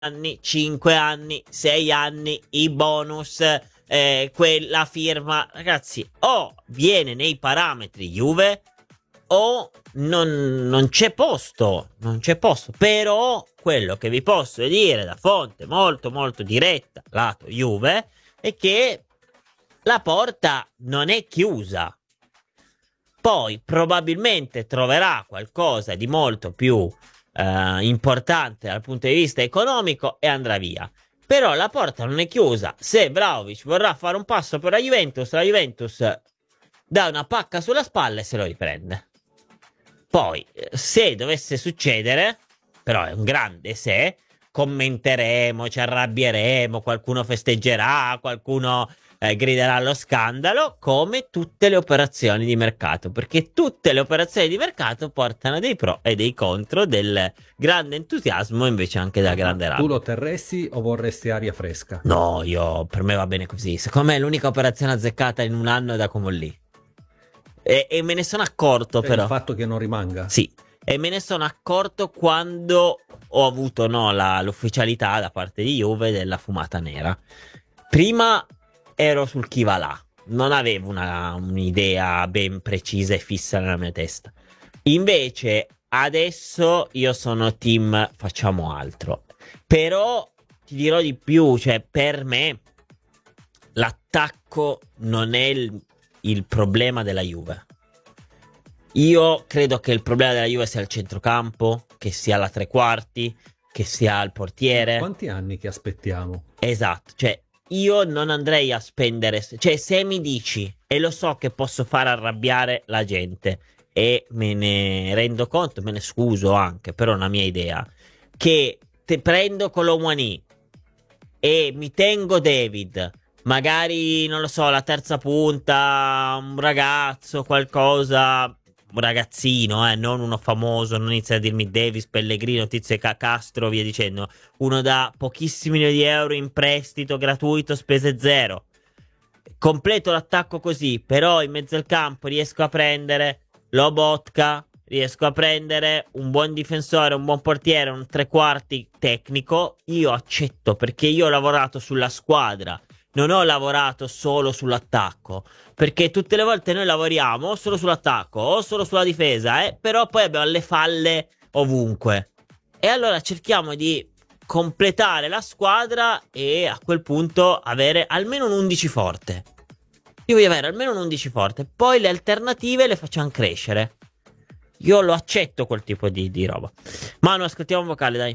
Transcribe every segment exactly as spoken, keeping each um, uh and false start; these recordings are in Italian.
anni, cinque anni, sei anni, i bonus, eh, quella firma. Ragazzi, o viene nei parametri Juve o non, non c'è posto, non c'è posto. Però quello che vi posso dire da fonte molto molto diretta, lato Juve, è che la porta non è chiusa. Poi probabilmente troverà qualcosa di molto più eh, importante dal punto di vista economico e andrà via. Però la porta non è chiusa. Se Vlahovic vorrà fare un passo per la Juventus, la Juventus dà una pacca sulla spalla e se lo riprende. Poi, se dovesse succedere, però è un grande se, commenteremo, ci arrabbieremo, qualcuno festeggerà, qualcuno eh, griderà allo scandalo, come tutte le operazioni di mercato, perché tutte le operazioni di mercato portano dei pro e dei contro, del grande entusiasmo invece anche da grande rabbia. Tu lo terresti o vorresti aria fresca? No, io, per me va bene così. Secondo me l'unica operazione azzeccata in un anno è da Comolli. E, e me ne sono accorto, Cioè, però. il fatto che non rimanga? Sì, e me ne sono accorto quando ho avuto no, la, l'ufficialità da parte di Juve della fumata nera. Prima ero sul chi va là, non avevo una, un'idea ben precisa e fissa nella mia testa. Invece adesso io sono team facciamo altro. Però ti dirò di più, cioè per me l'attacco non è il, il problema della Juve. Io credo che il problema della Juve sia il centrocampo, che sia la tre quarti, che sia il portiere. Quanti anni che aspettiamo? Esatto, cioè io non andrei a spendere, cioè se mi dici, e lo so che posso far arrabbiare la gente, e me ne rendo conto, me ne scuso anche, però è una mia idea, che te prendo Colomwani e mi tengo David, magari, non lo so, la terza punta, un ragazzo, qualcosa, un ragazzino, eh, non uno famoso, non inizia a dirmi Davis, Pellegrino, Tizio e Castro, via dicendo, uno da pochissimi milioni di euro in prestito gratuito, spese zero. Completo l'attacco così, però in mezzo al campo riesco a prendere Lobotka, riesco a prendere un buon difensore, un buon portiere, un tre quarti tecnico, io accetto, perché io ho lavorato sulla squadra, non ho lavorato solo sull'attacco, perché tutte le volte noi lavoriamo o solo sull'attacco o solo sulla difesa, eh, però poi abbiamo le falle ovunque. E allora cerchiamo di completare la squadra e a quel punto avere almeno un undici forte. Io voglio avere almeno un undici forte, poi le alternative le facciamo crescere. Io lo accetto quel tipo di, di roba. Manu, ascoltiamo un vocale, dai.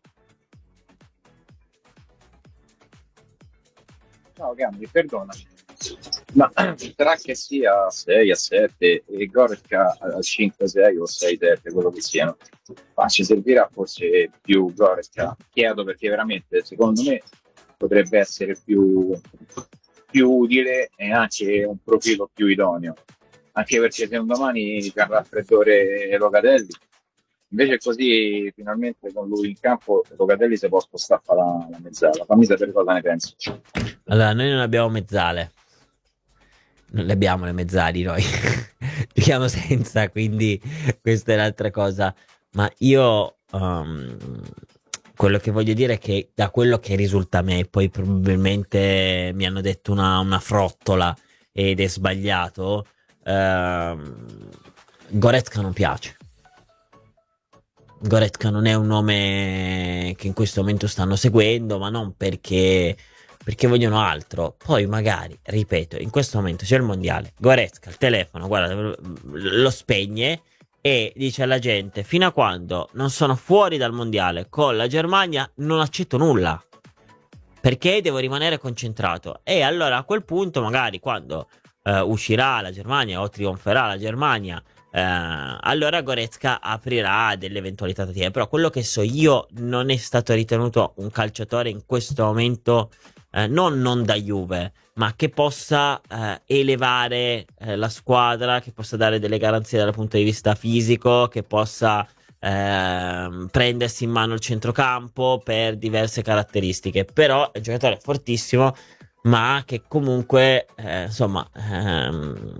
Ciao Gabri, perdonami, ma sarà che sia a sei, a sette e Goretzka a cinque, sei o sei, sette, quello che siano, ma ci servirà forse più Goretzka? Chiedo perché veramente, secondo me, potrebbe essere più, più utile e anche un profilo più idoneo, anche perché se un domani c'è il raffreddore Locatelli, invece così finalmente con lui in campo Locatelli si può spostare a fare la, la mezzala. Fammi sapere cosa ne pensi. Allora, noi non abbiamo mezzale. Non le abbiamo le mezzali noi. Giochiamo senza, quindi questa è l'altra cosa. Ma io um, quello che voglio dire è che da quello che risulta a me, poi probabilmente mi hanno detto una, una frottola ed è sbagliato, um, Goretzka non piace. Goretzka non è un nome che in questo momento stanno seguendo, ma non perché, perché vogliono altro. Poi magari, ripeto, in questo momento c'è il mondiale, Goretzka il telefono, guarda, lo spegne e dice alla gente: fino a quando non sono fuori dal mondiale con la Germania non accetto nulla, perché devo rimanere concentrato. E allora a quel punto magari quando eh, uscirà la Germania o trionferà la Germania, Uh, allora Goretzka aprirà delle eventualità tattive. Però quello che so io, non è stato ritenuto un calciatore in questo momento uh, non, non da Juve, ma che possa uh, elevare uh, la squadra, che possa dare delle garanzie dal punto di vista fisico, che possa uh, prendersi in mano il centrocampo per diverse caratteristiche. Però è un giocatore fortissimo, ma che comunque eh, insomma ehm,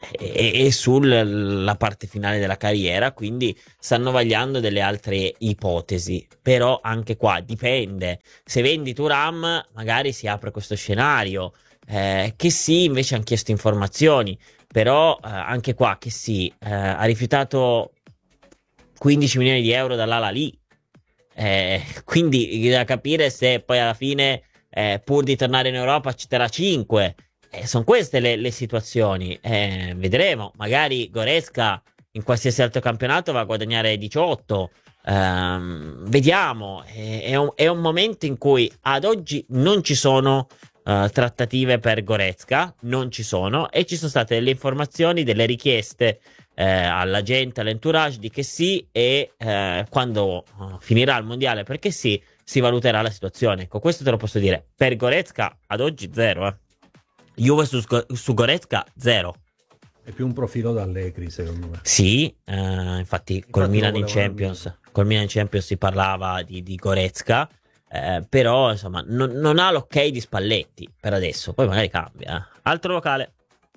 e, e sulla parte finale della carriera, quindi stanno vagliando delle altre ipotesi, però anche qua dipende, se vendi Thuram magari si apre questo scenario, eh, che sì invece hanno chiesto informazioni, però eh, anche qua che sì, eh, ha rifiutato quindici milioni di euro dall'Ala lì, eh, quindi da capire se poi alla fine eh, pur di tornare in Europa ci terrà cinque. Eh, sono queste le, le situazioni. Eh, vedremo. Magari Goretzka in qualsiasi altro campionato va a guadagnare diciotto. Ehm, vediamo. Eh, è, un, è un momento in cui ad oggi non ci sono eh, trattative per Goretzka. Non ci sono. E ci sono state delle informazioni, delle richieste eh, alla gente, all'entourage di che sì. E eh, quando uh, finirà il mondiale, perché sì, si valuterà la situazione. Ecco, questo te lo posso dire. Per Goretzka ad oggi zero, eh. Juve su, su Goretzka zero. È più un profilo da Allegri, secondo me. Sì, eh, infatti, Infatti col lo Milan in volevano al Champions, col Milan in Champions si parlava di, di Goretzka, eh, però insomma non, non ha l'ok di Spalletti per adesso, poi magari cambia. eh. Altro vocale.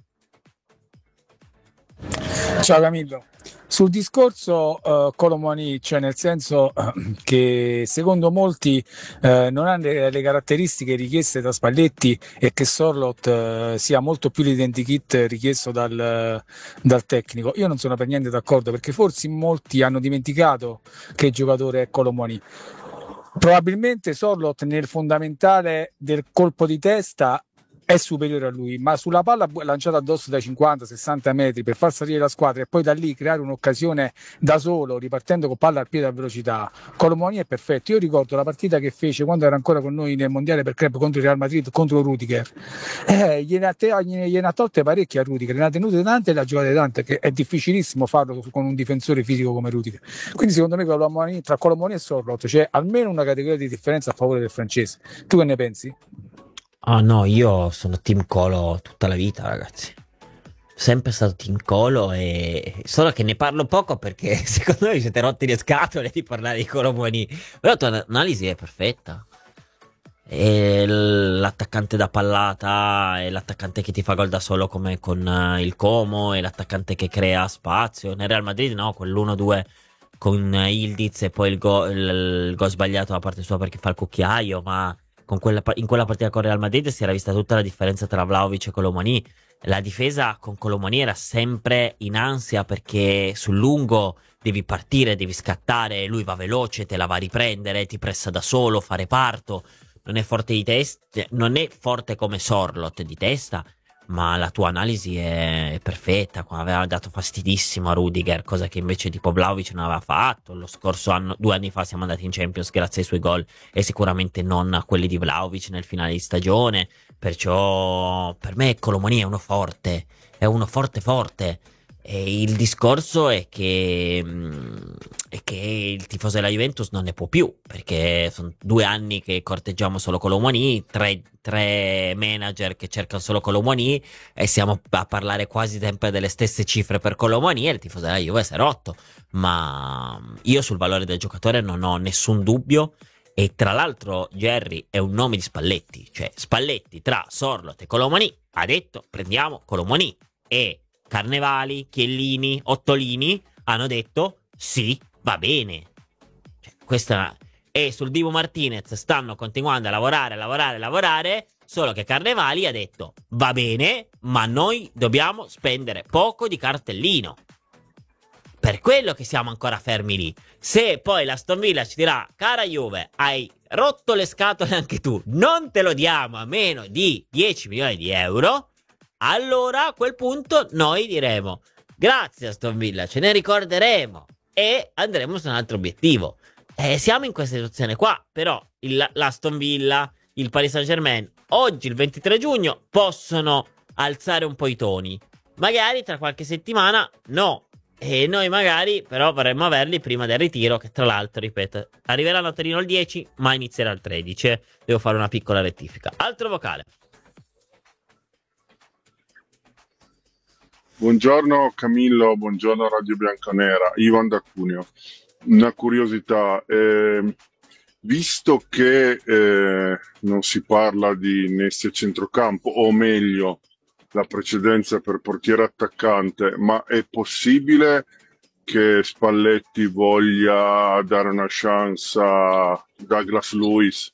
Ciao Camillo, sul discorso uh, Colomani, cioè nel senso uh, che secondo molti uh, non ha le, le caratteristiche richieste da Spalletti e che Sorloth uh, sia molto più l'identikit richiesto dal, dal tecnico. Io non sono per niente d'accordo, perché forse molti hanno dimenticato che giocatore è Colomani. Probabilmente Sorloth nel fondamentale del colpo di testa è superiore a lui, ma sulla palla lanciata addosso dai cinquanta sessanta metri per far salire la squadra e poi da lì creare un'occasione da solo, ripartendo con palla al piede a velocità, Colomoni è perfetto. Io ricordo la partita che fece quando era ancora con noi nel mondiale per club contro il Real Madrid, contro Rudiger, eh, gliene, ha te- gliene, gliene ha tolte parecchie a Rudiger, ne ha tenute tante e le ha giocate tante, che è difficilissimo farlo con un difensore fisico come Rudiger. Quindi secondo me Colomoni, tra Colomoni e Sorloth c'è almeno una categoria di differenza a favore del francese. Tu che ne pensi? Ah no, io sono team Colo tutta la vita, ragazzi. Sempre stato team Colo e solo che ne parlo poco perché secondo me vi siete rotti le scatole di parlare di Colomoni. Però la tua analisi è perfetta. E l'attaccante da pallata, e l'attaccante che ti fa gol da solo come con uh, il Como, e l'attaccante che crea spazio. Nel Real Madrid no, quell'uno due con uh, Ildiz e poi il gol il, il go sbagliato da parte sua perché fa il cucchiaio, ma con quella, in quella partita con Real Madrid si era vista tutta la differenza tra Vlahovic e Colomani. La difesa con Colomani era sempre in ansia perché sul lungo devi partire, devi scattare, lui va veloce, te la va a riprendere, ti pressa da solo, fa reparto. Non è forte di testa, non è forte come Sorloth di testa, ma la tua analisi è, è perfetta. Aveva dato fastidissimo a Rudiger, cosa che invece tipo Vlahovic non aveva fatto. Lo scorso anno, due anni fa, siamo andati in Champions grazie ai suoi gol e sicuramente non a quelli di Vlahovic nel finale di stagione. Perciò per me Colomani è uno forte, è uno forte forte. E il discorso è che, mh, è che il tifoso della Juventus non ne può più, perché sono due anni che corteggiamo solo Colomani, tre, tre manager che cercano solo Colomani e siamo a parlare quasi sempre delle stesse cifre per Colomani e il tifoso della Juve si è rotto. Ma io sul valore del giocatore non ho nessun dubbio. E tra l'altro Jerry è un nome di Spalletti, cioè Spalletti tra Sorloth e Colomani ha detto prendiamo Colomani, e Carnevali, Chiellini, Ottolini hanno detto sì, va bene. Cioè, questa e sul Dibu Martinez stanno continuando a lavorare, lavorare, lavorare, solo che Carnevali ha detto va bene, ma noi dobbiamo spendere poco di cartellino. Per quello che siamo ancora fermi lì. Se poi l'Aston Villa ci dirà cara Juve, hai rotto le scatole anche tu, non te lo diamo a meno di dieci milioni di euro, allora a quel punto noi diremo grazie Aston Villa, ce ne ricorderemo e andremo su un altro obiettivo. Eh, siamo in questa situazione qua, però il, l'Aston Villa, il Paris Saint-Germain oggi il ventitré giugno possono alzare un po' i toni, magari tra qualche settimana no, e noi magari però vorremmo averli prima del ritiro, che tra l'altro, ripeto, arriveranno a Torino il dieci ma inizierà il tredici. Devo fare una piccola rettifica. Altro vocale. Buongiorno Camillo, buongiorno Radio Bianconera, Ivan da Cuneo. Una curiosità, eh, visto che eh, non si parla di Nesti a centrocampo, o meglio, la precedenza per portiere attaccante, ma è possibile che Spalletti voglia dare una chance a Douglas Luiz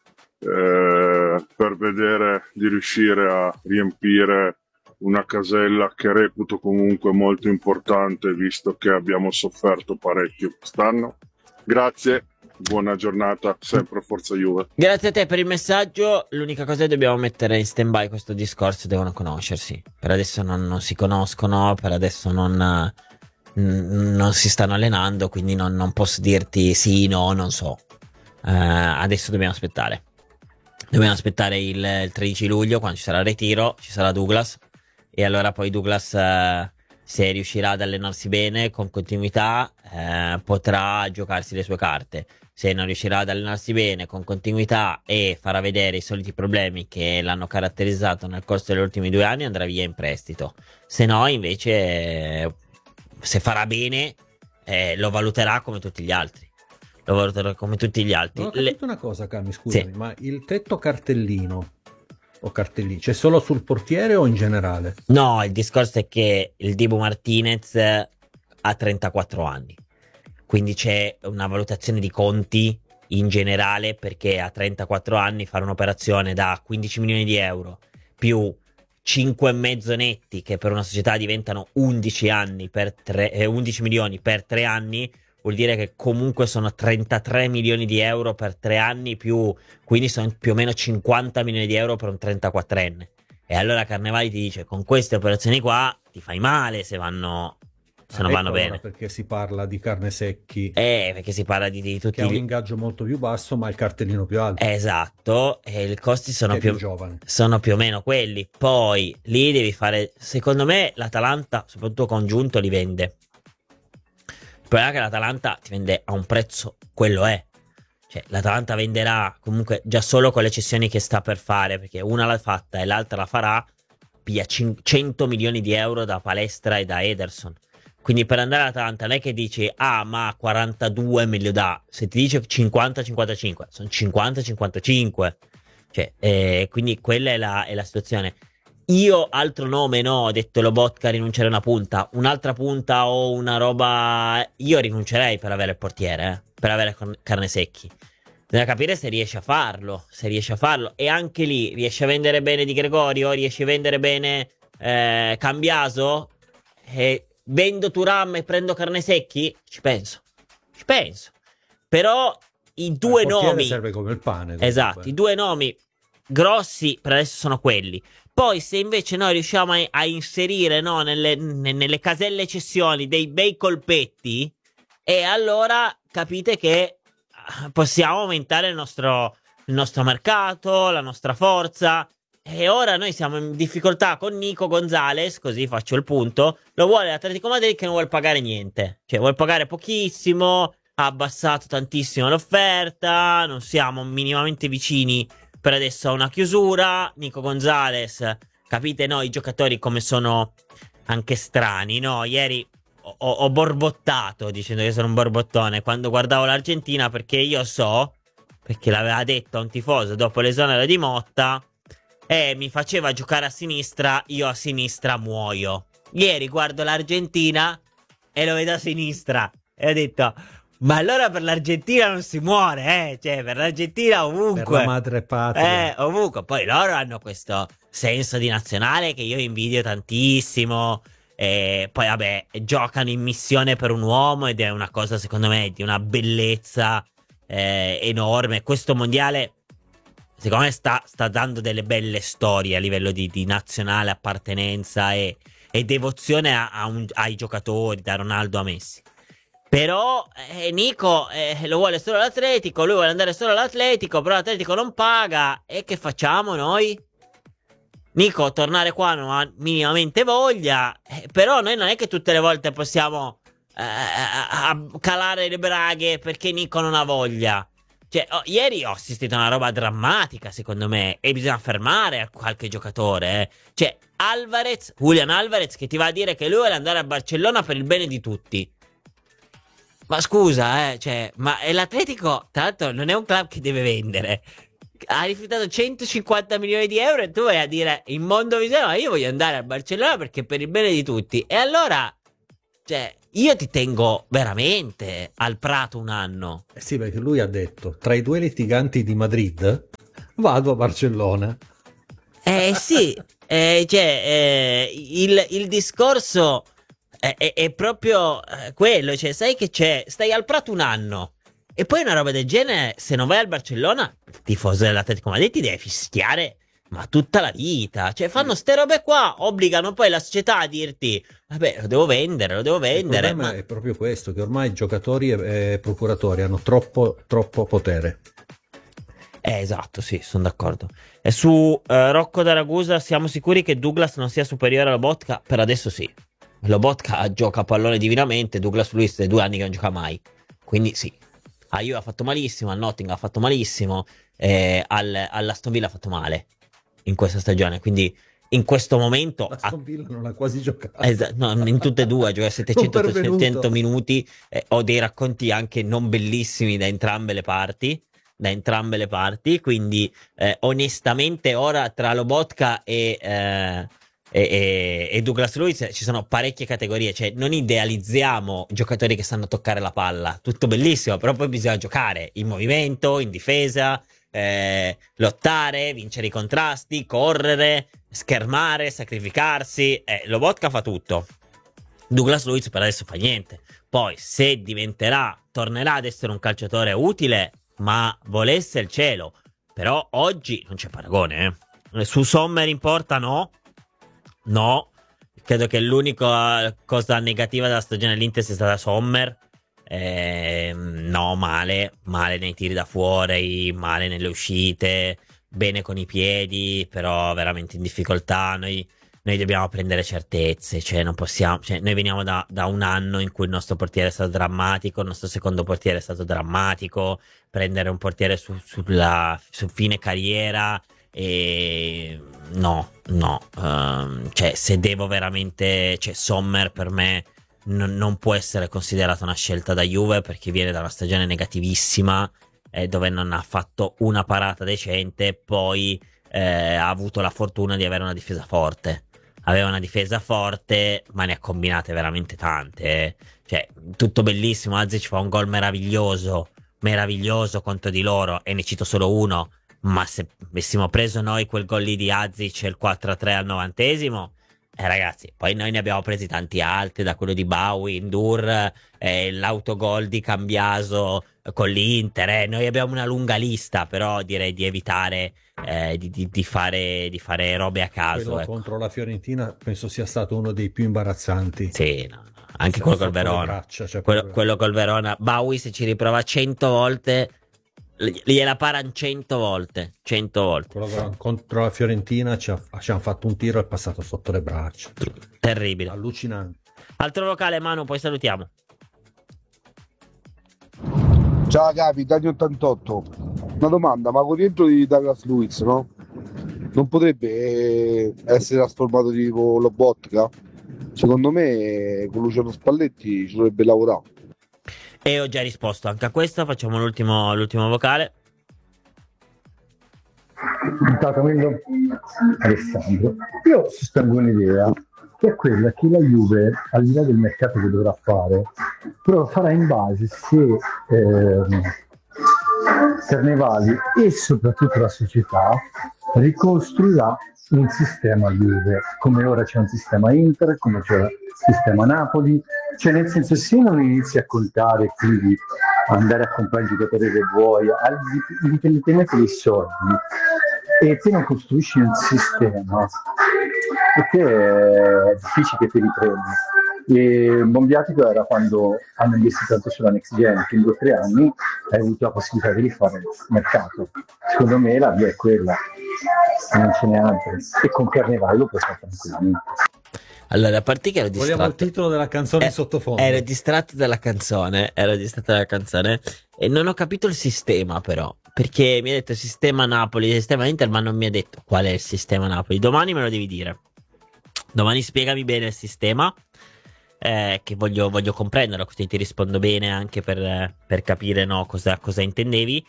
eh, per vedere di riuscire a riempire una casella che reputo comunque molto importante, visto che abbiamo sofferto parecchio quest'anno? Grazie, buona giornata, sempre Forza Juve. Grazie a te per il messaggio. L'unica cosa è che dobbiamo mettere in stand by questo discorso, devono conoscersi. Per adesso non, non si conoscono, per adesso non, non si stanno allenando, quindi non, non posso dirti sì, no, non so. Uh, adesso dobbiamo aspettare. Dobbiamo aspettare il, il tredici luglio, quando ci sarà il ritiro, ci sarà Douglas. E allora poi Douglas, uh, se riuscirà ad allenarsi bene, con continuità, uh, potrà giocarsi le sue carte. Se non riuscirà ad allenarsi bene, con continuità, e farà vedere i soliti problemi che l'hanno caratterizzato nel corso degli ultimi due anni, andrà via in prestito. Se no, invece, eh, se farà bene, eh, lo valuterà come tutti gli altri. Lo valuterà come tutti gli altri. Non ho capito Le... una cosa, Cami, scusami, Sì. ma il tetto cartellino o cartellini c'è solo sul portiere o in generale? No, il discorso è che il Dibu Martinez ha trentaquattro anni, quindi c'è una valutazione di conti in generale, perché a trentaquattro anni fare un'operazione da quindici milioni di euro più cinque e mezzo netti, che per una società diventano undici anni per tre, eh, undici milioni per tre anni, vuol dire che comunque sono trentatré milioni di euro per tre anni più, quindi sono più o meno cinquanta milioni di euro per un trentaquattrenne. E allora Carnevali ti dice: con queste operazioni qua ti fai male se vanno, se Ah, non ecco vanno allora bene. perché si parla di carne secchi, Eh, perché si parla di, di tutti che ha un gli... ingaggio molto più basso, ma il cartellino più alto, Esatto, e i costi sono che è più, più giovane. sono più o meno quelli. Poi lì devi fare, secondo me l'Atalanta, soprattutto congiunto, li vende. Il problema è che l'Atalanta ti vende a un prezzo, quello è. Cioè, l'Atalanta venderà comunque già solo con le cessioni che sta per fare, perché una l'ha fatta e l'altra la farà, piglia cento milioni di euro da Palestra e da Ederson. Quindi per andare all'Atalanta non è che dici: ah, ma quarantadue me li dà. Se ti dice cinquanta cinquantacinque, sono cinquanta cinquantacinque. Cioè, eh, quindi quella è la, è la situazione. Io altro nome no, ho detto Lobotka, rinunciare a una punta. Un'altra punta o una roba, io rinuncerei per avere il portiere, eh, per avere con- carne secchi. Bisogna capire se riesce a farlo, se riesce a farlo. E anche lì, riesce a vendere bene Di Gregorio, riesce a vendere bene eh, Cambiaso? E vendo Thuram e prendo carne secchi? Ci penso, ci penso. Però i due Il portiere nomi, serve come il pane, comunque. esatto, i due nomi grossi per adesso sono quelli. Poi se invece noi riusciamo a, a inserire, no, nelle, ne- nelle caselle cessioni dei bei colpetti, e allora capite che ah, possiamo aumentare il nostro, il nostro mercato, la nostra forza. E ora noi siamo in difficoltà con Nico Gonzalez, così faccio il punto. Lo vuole l'Atletico Madrid, che non vuole pagare niente, cioè vuole pagare pochissimo, ha abbassato tantissimo l'offerta, non siamo minimamente vicini per adesso a una chiusura. Nico Gonzalez, capite, no, i giocatori come sono anche strani, no? Ieri ho, ho borbottato dicendo che sono un borbottone quando guardavo l'Argentina, perché io so, perché l'aveva detto a un tifoso dopo l'esonero di Motta, e mi faceva giocare a sinistra, io a sinistra muoio. Ieri guardo l'Argentina e lo vedo a sinistra e ho detto: ma allora per l'Argentina non si muore, eh? Cioè, per l'Argentina ovunque. Per la madre patria. Eh, ovunque. Poi loro hanno questo senso di nazionale che io invidio tantissimo. E poi, vabbè, giocano in missione per un uomo, ed è una cosa, secondo me, di una bellezza eh, enorme. Questo mondiale, secondo me, sta, sta dando delle belle storie a livello di, di nazionale appartenenza e, e devozione a, a un- ai giocatori, da Ronaldo a Messi. Però eh, Nico eh, lo vuole solo l'Atletico, lui vuole andare solo all'Atletico, però l'Atletico non paga. E che facciamo noi? Nico tornare qua non ha minimamente voglia, eh, però noi non è che tutte le volte possiamo eh, a- a- calare le braghe perché Nico non ha voglia. Cioè, oh, ieri ho assistito a una roba drammatica, secondo me, e bisogna fermare a qualche giocatore. eh. Cioè, Alvarez, Julian Alvarez, che ti va a dire che lui vuole andare a Barcellona per il bene di tutti. Ma scusa, eh, cioè, ma è l'Atletico, tra l'altro, non è un club che deve vendere. ha rifiutato centocinquanta milioni di euro e tu vai a dire in mondo visione, ma io voglio andare al Barcellona perché per il bene di tutti. E allora, cioè, io ti tengo veramente al Prato un anno. Eh sì, perché lui ha detto, tra i due litiganti di Madrid vado a Barcellona. Eh sì, eh, cioè, eh, il, il discorso è, è- è proprio eh, quello, cioè, sai che c'è, stai al Prato un anno e poi una roba del genere, se non vai al Barcellona, il tifoso dell'Atletico Madrid ti deve fischiare, ma tutta la vita, cioè fanno ste robe qua, obbligano poi la società a dirti, vabbè, lo devo vendere, lo devo Il vendere, problema ma... è proprio questo, che ormai giocatori e, e procuratori hanno troppo, troppo potere. Eh, esatto, sì, sono d'accordo. E su eh, Rocco da Ragusa siamo sicuri che Douglas non sia superiore alla Lobotka? Per adesso sì. Lobotka gioca a pallone divinamente, Douglas Luiz è due anni che non gioca mai. Quindi sì. A Juve ha fatto malissimo, al Nottingham ha fatto malissimo, eh, al, all'Aston Villa ha fatto male in questa stagione. Quindi in questo momento... ha- Aston Villa non ha quasi giocato. Esa- no, in tutte e due, gioca settecento Non pervenuto. ottocento minuti. Eh, ho dei racconti anche non bellissimi da entrambe le parti. Da entrambe le parti. Quindi, eh, onestamente, ora tra Lobotka e, eh, e, e- e Douglas Luiz ci sono parecchie categorie. Cioè, non idealizziamo giocatori che sanno toccare la palla. Tutto bellissimo, però poi bisogna giocare in movimento, in difesa, eh, lottare, vincere i contrasti, correre, schermare, sacrificarsi. Eh, Lobotka fa tutto. Douglas Luiz per adesso fa niente. Poi, se diventerà, tornerà ad essere un calciatore utile, ma volesse il cielo. Però oggi non c'è paragone, eh. Su Sommer in porta no. No. Credo che l'unica cosa negativa della stagione dell'Inter sia stata Sommer. Ehm, no, male. Male nei tiri da fuori, male nelle uscite, bene con i piedi, però veramente in difficoltà. Noi, noi dobbiamo prendere certezze, cioè non possiamo, cioè noi veniamo da, da un anno in cui il nostro portiere è stato drammatico, il nostro secondo portiere è stato drammatico, prendere un portiere su, sulla, su fine carriera e no, no, ehm, cioè se devo veramente, cioè Sommer per me non, non può essere considerata una scelta da Juve perché viene da una stagione negativissima eh, dove non ha fatto una parata decente, poi eh, ha avuto la fortuna di avere una difesa forte. Aveva una difesa forte, ma ne ha combinate veramente tante. eh. Cioè, tutto bellissimo. Azic fa un gol meraviglioso, meraviglioso contro di loro, e ne cito solo uno. Ma se avessimo preso noi quel gol lì di Azic e il quattro a tre al novantesimo, eh ragazzi, poi noi ne abbiamo presi tanti altri, da quello di Bowie, Ndur, eh, l'autogol di Cambiaso con l'Inter. eh. Noi abbiamo una lunga lista, però direi di evitare eh, di, di- di fare, di fare robe a caso. Quello ecco. contro la Fiorentina penso sia stato uno dei più imbarazzanti. Sì, no, no. Anche Siamo quello col sotto le Verona. braccia, cioè Quello, proprio- quello col Verona. Bowie se ci riprova cento volte, gli- gliela paran cento volte. cento volte. quello che- contro la Fiorentina ci, ha- ci hanno fatto un tiro e è passato sotto le braccia. Terribile. Allucinante. Altro vocale, Manu, poi salutiamo. Ciao Capi, Dani ottantotto. Una domanda, ma con rientro di Douglas Luiz, no? Non potrebbe eh, essere trasformato tipo Lobotka? Secondo me con Luciano Spalletti ci dovrebbe lavorare. E ho già risposto anche a questo. Facciamo l'ultimo, l'ultimo vocale. Ciao Camillo, Alessandro. Io sostengo un'idea che è quella che la Juve, al di là del mercato che dovrà fare, però farà in base se ehm, Carnevali e soprattutto la società ricostruirà un sistema Juve, come ora c'è un sistema Inter, come c'è un sistema Napoli, cioè nel senso se non inizi a contare e quindi andare a comprare il giocatore che vuoi, al- indipendentemente dai soldi, e te non costruisci un sistema, perché è difficile che ti riprendi. E Bombiatico era quando hanno investito tanto sulla next gen, che in due o tre anni hai avuto la possibilità di rifare il mercato. Secondo me la via è quella, non ce n'è altra, e con Carnevale lo puoi fare tranquillamente. Allora, a parte che ero Vogliamo il distratto. titolo della canzone Eh, in sottofondo. Ero distratto dalla canzone. Ero distratto dalla canzone. E non ho capito il sistema, però. Perché mi ha detto sistema Napoli, sistema Inter, ma non mi ha detto qual è il sistema Napoli. Domani me lo devi dire. Domani spiegami bene il sistema. Eh, che voglio, voglio comprenderlo, così ti rispondo bene anche per, per capire no, cosa, cosa intendevi.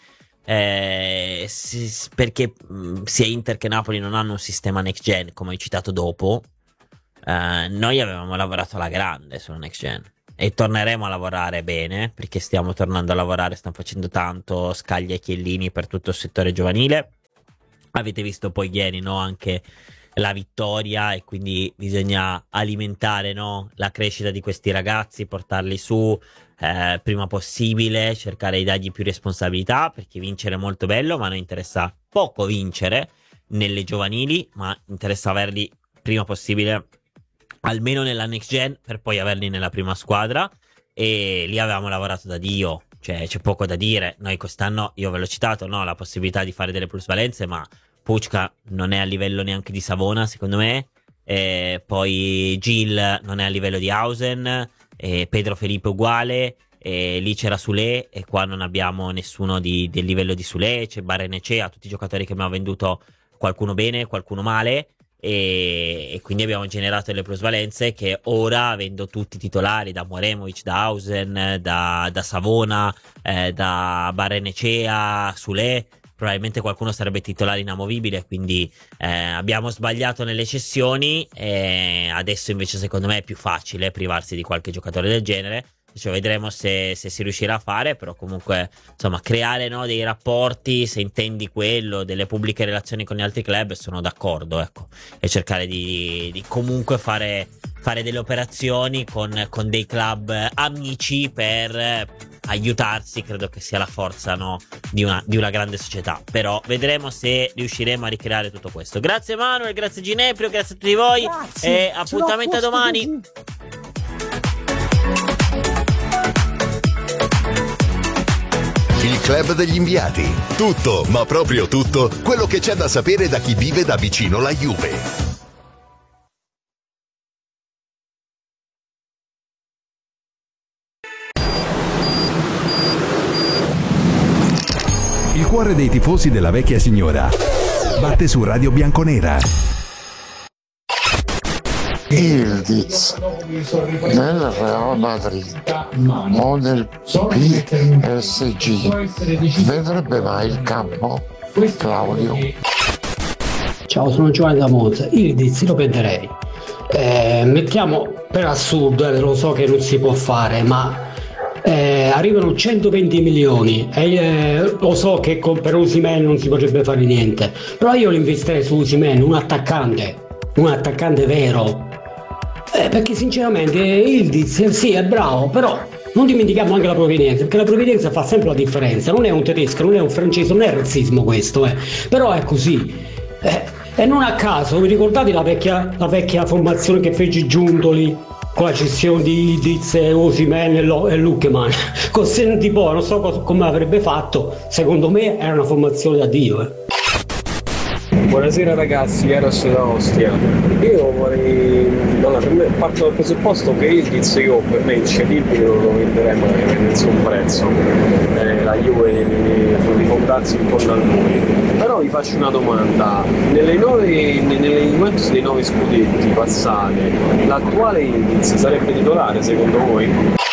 eh, si, perché mh, sia Inter che Napoli non hanno un sistema next gen, come hai citato dopo. Eh, noi avevamo lavorato alla grande sulla next gen e torneremo a lavorare bene, perché stiamo tornando a lavorare, stiamo facendo tanto Scaglia e Chiellini per tutto il settore giovanile. Avete visto poi ieri, no, anche la vittoria, e quindi bisogna alimentare, no, la crescita di questi ragazzi, portarli su eh, prima possibile, cercare di dargli più responsabilità, perché vincere è molto bello, ma a noi interessa poco vincere nelle giovanili, ma interessa averli prima possibile almeno nella next gen, per poi averli nella prima squadra. E lì avevamo lavorato da Dio, cioè c'è poco da dire. Noi quest'anno, io ve l'ho citato, no, la possibilità di fare delle plusvalenze, ma Pucca non è a livello neanche di Savona, secondo me. E poi Gil non è a livello di Hausen, e Pedro Felipe uguale, e lì c'era Sule, e qua non abbiamo nessuno di, del livello di Sule. C'è Barrenechea, tutti i giocatori che abbiamo venduto, qualcuno bene, qualcuno male, e, e quindi abbiamo generato delle plusvalenze che ora, avendo tutti titolari, da Moremovic, da Hausen, da, da Savona, eh, da Barrenechea, Sule, probabilmente qualcuno sarebbe titolare inamovibile. Quindi eh, abbiamo sbagliato nelle cessioni, e adesso invece secondo me è più facile privarsi di qualche giocatore del genere. Cioè, vedremo se, se si riuscirà a fare, però comunque insomma creare, no, dei rapporti, se intendi quello, delle pubbliche relazioni con gli altri club, sono d'accordo, ecco, e cercare di, di comunque fare, fare delle operazioni con, con dei club amici per aiutarsi. Credo che sia la forza, no, di una, di una grande società. Però vedremo se riusciremo a ricreare tutto questo. Grazie Manuel, grazie Gineprio, grazie a tutti voi, grazie, e appuntamento a domani. Così. Il Club degli Inviati. Tutto, ma proprio tutto, quello che c'è da sapere da chi vive da vicino la Juve. Il cuore dei tifosi della vecchia signora batte su Radio Bianconera. Ildiz nel Real Madrid o nel P S G vedrebbe mai il campo? Claudio. Ciao, sono Giovanni da Monza. Ildiz lo prenderei. Eh, mettiamo per assurdo, eh, lo so che non si può fare, ma eh, arrivano centoventi milioni e eh, lo so che con, per Osimhen non si potrebbe fare niente, però io lo investirei su Osimhen, un attaccante, un attaccante vero. Eh, perché sinceramente Ildiz sì è bravo, però non dimentichiamo anche la provenienza, perché la provenienza fa sempre la differenza. Non è un tedesco, non è un francese, non è razzismo questo, eh. Però è così. Eh, e non a caso, vi ricordate la vecchia, la vecchia formazione che fece Giuntoli con la cessione di Ildiz, Osimhen e, Lo, e Lukman? Con Sentipò, non so co- come avrebbe fatto, secondo me era una formazione da Dio, eh. Buonasera ragazzi, Eros da Ostia. Io vorrei, allora, per me, parto dal presupposto che Ildiz, io per me incedibile non lo venderei mai per nessun prezzo. Eh, la Juve deve rifondarsi intorno a lui. Però vi faccio una domanda: nelle nove, nelle Juventus dei nove scudetti passate, l'attuale Ildiz sarebbe titolare secondo voi?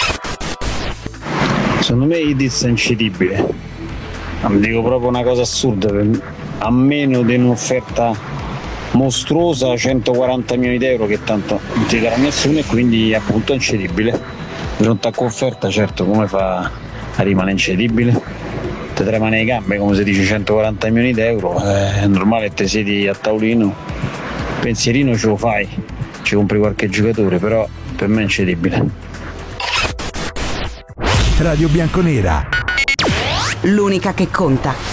Secondo me Ildiz è incedibile. Non dico proprio una cosa assurda, per a meno di un'offerta mostruosa, centoquaranta milioni di euro, che tanto non ti darà nessuno, e quindi appunto è incedibile. Pronto a offerta, certo, come fa a rimanere incedibile? Ti trema nei gambe, come se dici centoquaranta milioni di euro, è normale che ti siedi a tavolino, pensierino ce lo fai, ci compri qualche giocatore, però per me è incedibile. Radio Bianconera, l'unica che conta.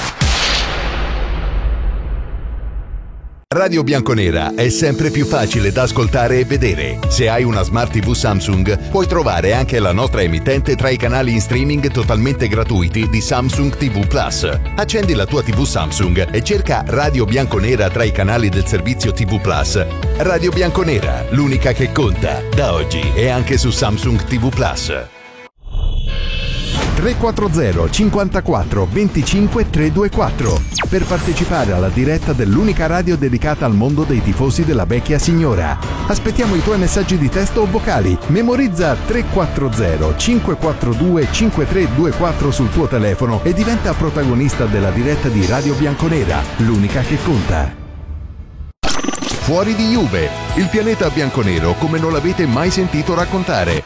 Radio Bianconera è sempre più facile da ascoltare e vedere. Se hai una Smart tivù Samsung, puoi trovare anche la nostra emittente tra i canali in streaming totalmente gratuiti di Samsung tivù Plus. Accendi la tua tivù Samsung e cerca Radio Bianconera tra i canali del servizio tivù Plus. Radio Bianconera, l'unica che conta, da oggi e anche su Samsung tivù Plus. tre quattro zero cinquantaquattro venticinque trecentoventiquattro per partecipare alla diretta dell'unica radio dedicata al mondo dei tifosi della vecchia signora. Aspettiamo i tuoi messaggi di testo o vocali. Memorizza tre quattro zero cinque quattro due cinque tre due quattro sul tuo telefono e diventa protagonista della diretta di Radio Bianconera, l'unica che conta. Fuori di Juve, il pianeta bianconero come non l'avete mai sentito raccontare.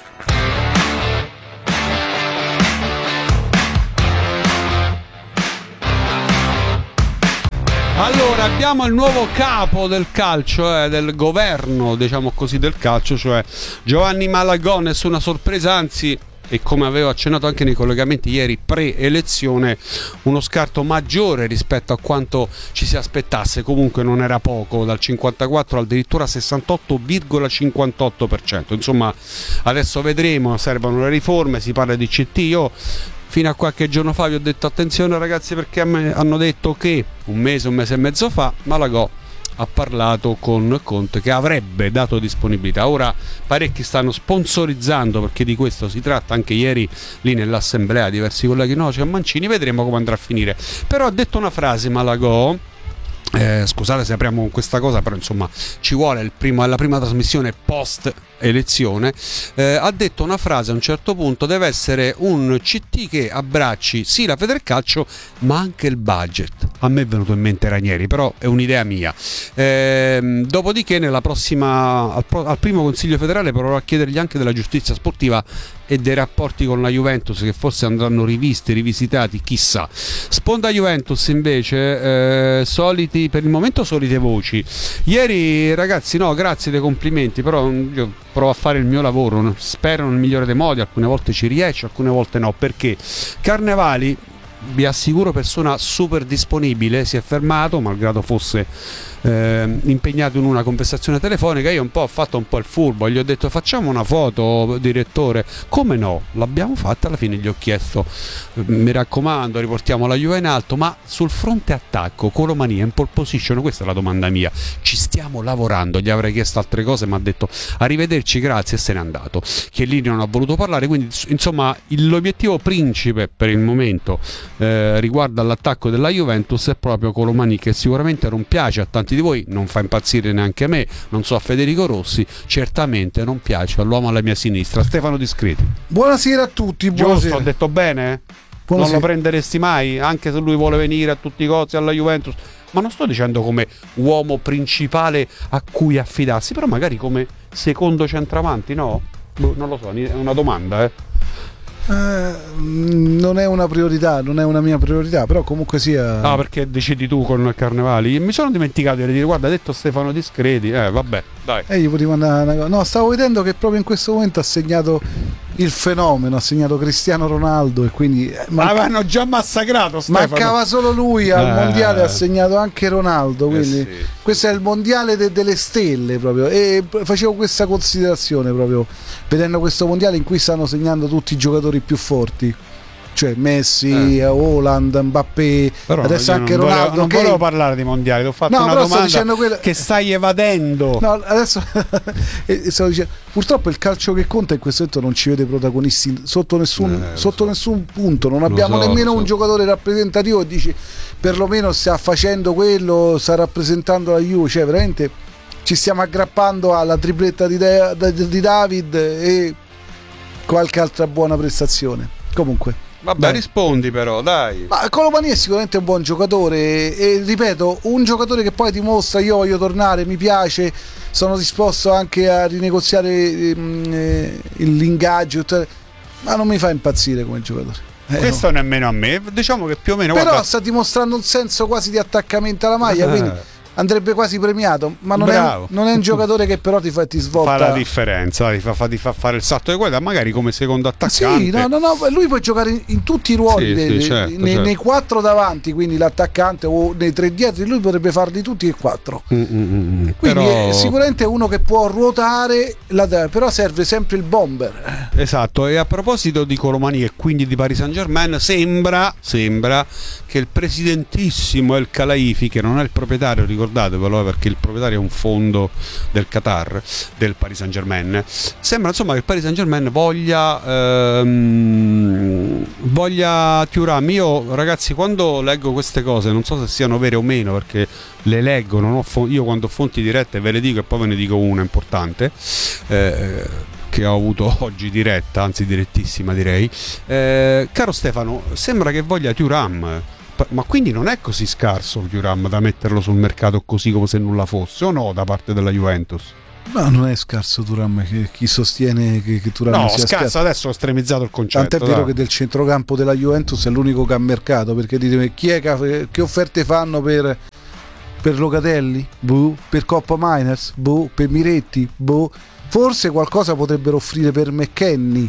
Allora, abbiamo il nuovo capo del calcio, eh, del governo, diciamo così, del calcio, cioè Giovanni Malagò. Nessuna sorpresa, anzi, e come avevo accennato anche nei collegamenti ieri pre-elezione, uno scarto maggiore rispetto a quanto ci si aspettasse. Comunque non era poco, dal cinquantaquattro addirittura sessantotto virgola cinquantotto per cento. Insomma, adesso vedremo, servono le riforme, si parla di C T. Io fino a qualche giorno fa vi ho detto attenzione ragazzi, perché a me hanno detto che un mese, un mese e mezzo fa Malagò ha parlato con Conte che avrebbe dato disponibilità. Ora parecchi stanno sponsorizzando, perché di questo si tratta. Anche ieri lì nell'assemblea diversi colleghi, no, c'è Mancini, vedremo come andrà a finire. Però ha detto una frase Malagò, eh, scusate se apriamo con questa cosa, però insomma ci vuole il primo, la prima trasmissione post elezione, eh, ha detto una frase a un certo punto: deve essere un C T che abbracci sì la Federcalcio ma anche il budget. A me è venuto in mente Ranieri, però è un'idea mia. Eh, dopodiché nella prossima al, al primo Consiglio federale proverò a chiedergli anche della giustizia sportiva e dei rapporti con la Juventus, che forse andranno rivisti, rivisitati, chissà. Sponda Juventus invece, eh, soliti per il momento solite voci. Ieri ragazzi, no, grazie dei complimenti, però io provo a fare il mio lavoro, spero nel migliore dei modi, alcune volte ci riesce, alcune volte no, perché Carnevali, vi assicuro, persona super disponibile, si è fermato malgrado fosse eh, impegnato in una conversazione telefonica. Io un po' ho fatto un po' il furbo, gli ho detto facciamo una foto direttore, come no, l'abbiamo fatta. Alla fine gli ho chiesto mi raccomando riportiamo la Juve in alto, ma sul fronte attacco Colomania in pole position, questa è la domanda mia, ci stiamo lavorando. Gli avrei chiesto altre cose ma ha detto arrivederci, grazie, e se n'è andato. Chiellini non ha voluto parlare, quindi insomma l'obiettivo principe per il momento eh, riguardo all'attacco della Juventus è proprio Colomani, che sicuramente non piace a tanti di voi, non fa impazzire neanche a me, non so a Federico Rossi, certamente non piace all'uomo alla mia sinistra, Stefano Discreti. Buonasera a tutti, buonasera. Giusto, ho detto bene? Buonasera. Non lo prenderesti mai, anche se lui vuole venire a tutti i costi alla Juventus, ma non sto dicendo come uomo principale a cui affidarsi, però magari come secondo centravanti, no? Non lo so, è una domanda, eh. Eh, non è una priorità, non è una mia priorità, però comunque sia. Ah, perché decidi tu con Carnevali? Mi sono dimenticato di dire, guarda, ha detto Stefano Discreti, eh, vabbè, dai. E eh, gli potevo mandare una cosa. No, stavo vedendo che proprio in questo momento ha segnato il fenomeno, ha segnato Cristiano Ronaldo e quindi manca... avevano già massacrato Stefano. Mancava solo lui al eh. mondiale, ha segnato anche Ronaldo, quindi eh sì. Questo è il mondiale de- delle stelle proprio, e facevo questa considerazione proprio vedendo questo mondiale in cui stanno segnando tutti i giocatori più forti, cioè Messi, eh. Haaland, Mbappé, però adesso anche non Ronaldo. Volevo, non che... volevo parlare di mondiali, ti ho fatto no, una domanda quella... che stai evadendo. No, adesso stavo dicendo, purtroppo il calcio che conta in questo momento non ci vede protagonisti sotto nessun, eh, sotto so. nessun punto, non abbiamo so, nemmeno so. un giocatore rappresentativo, dici perlomeno sta facendo quello, sta rappresentando la Juve, cioè veramente ci stiamo aggrappando alla tripletta di, De- di David e qualche altra buona prestazione. Comunque vabbè, dai. rispondi però, dai. Ma Colomani è sicuramente un buon giocatore e ripeto, un giocatore che poi dimostra io voglio tornare, mi piace, sono disposto anche a rinegoziare eh, l'ingaggio, ma non mi fa impazzire come giocatore. Eh, questo no. Nemmeno a me, diciamo che più o meno però guarda... sta dimostrando un senso quasi di attaccamento alla maglia, eh. quindi andrebbe quasi premiato, ma non è, non è un giocatore che però ti fa ti svolta. Fa la differenza, ti fa, fa, ti fa fare il salto di qualità, magari come secondo attaccante. Sì, no, no, no, lui può giocare in, in tutti i ruoli, sì, nei, sì, certo, nei, certo. nei quattro davanti, quindi l'attaccante o nei tre dietro, lui potrebbe farli tutti e quattro. Mm, mm, mm, quindi però... è sicuramente uno che può ruotare, la, però serve sempre il bomber. Esatto, e a proposito di Colomani e quindi di Paris Saint-Germain, sembra, sembra che il presidentissimo El Khelaifi, che non è il proprietario, ricordate ricordatevelo, perché il proprietario è un fondo del Qatar, del Paris Saint-Germain. Sembra insomma che il Paris Saint-Germain voglia ehm, voglia Thuram. Io ragazzi, quando leggo queste cose non so se siano vere o meno, perché le leggo, non ho fo- io quando ho fonti dirette ve le dico e poi ve ne dico una importante eh, che ho avuto oggi diretta, anzi direttissima direi. Eh, caro Stefano, sembra che voglia Thuram, ma quindi non è così scarso Thuram da metterlo sul mercato così come se nulla fosse, o no, da parte della Juventus? No, non è scarso Thuram, che chi sostiene che, che Thuram no, sia scarso, scarso. adesso ho estremizzato il concetto. Tant'è vero dai. che del centrocampo della Juventus è l'unico che ha mercato, perché dite chi è che, che offerte fanno per, per Locatelli? Boh. Per Coppa Miners? Boh. Per Miretti? Boh. Forse qualcosa potrebbero offrire per McKennie,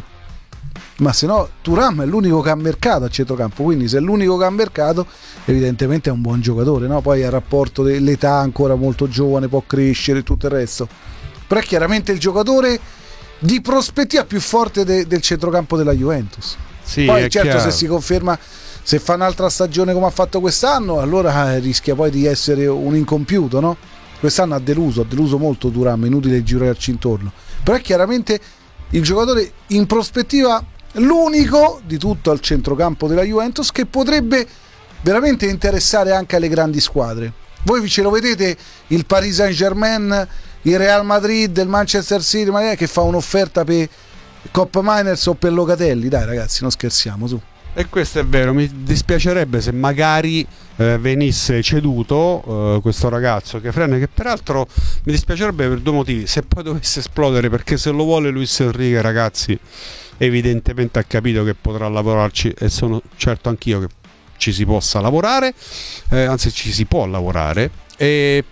ma se no Thuram è l'unico che ha mercato a centrocampo, quindi se è l'unico che ha mercato evidentemente è un buon giocatore, no? Poi ha rapporto dell'età, ancora molto giovane, può crescere e tutto il resto, però è chiaramente il giocatore di prospettiva più forte de- del centrocampo della Juventus. Sì, poi è certo chiaro. Se si conferma, se fa un'altra stagione come ha fatto quest'anno, allora eh, rischia poi di essere un incompiuto, no? Quest'anno ha deluso, ha deluso molto Thuram, inutile girarci intorno, però è chiaramente il giocatore in prospettiva l'unico di tutto al centrocampo della Juventus che potrebbe veramente interessare anche alle grandi squadre. Voi ce lo vedete il Paris Saint-Germain, il Real Madrid, il Manchester City, magari che fa un'offerta per Coppa Miners o per Locatelli? Dai ragazzi, non scherziamo, su. E questo è vero, mi dispiacerebbe se magari eh, venisse ceduto eh, questo ragazzo che frena, che peraltro mi dispiacerebbe per due motivi: se poi dovesse esplodere, perché se lo vuole Luis Enrique, ragazzi, evidentemente ha capito che potrà lavorarci, e sono certo anch'io che ci si possa lavorare, eh, anzi ci si può lavorare. E